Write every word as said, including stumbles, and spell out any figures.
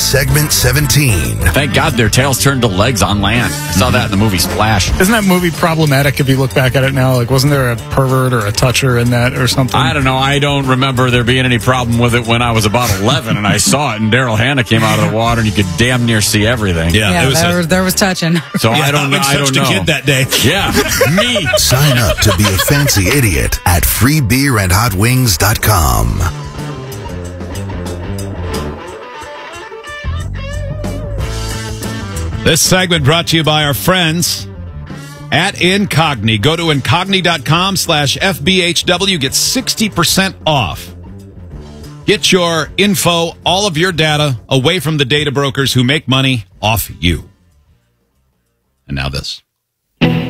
segment seventeen. Thank God their tails turned to legs on land. I saw that in the movie Splash. Isn't that movie problematic if you look back at it now? Like, wasn't there a pervert or a toucher in that or something? I don't know. I don't remember there being any problem with it when I was about eleven and I saw it and Daryl Hannah came out of the water and you could damn near see everything. Yeah, Yeah, it was there, a, was, there was touching. So yeah, I don't know. I don't touched know. a kid that day. Yeah, me. Sign up to be a fancy idiot at free beer and hot wings dot com. This segment brought to you by our friends at Incogni. Go to incogni.com slash FBHW. Get sixty percent off. Get your info, all of your data, away from the data brokers who make money off you. And now this.